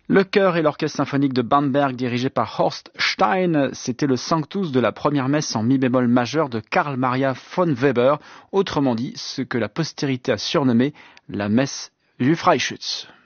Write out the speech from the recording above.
Le chœur et l'orchestre symphonique de Bamberg dirigé par Horst Stein, c'était le Sanctus de la première messe en mi bémol majeur de Karl Maria von Weber, autrement dit ce que la postérité a surnommé la messe du Freischütz.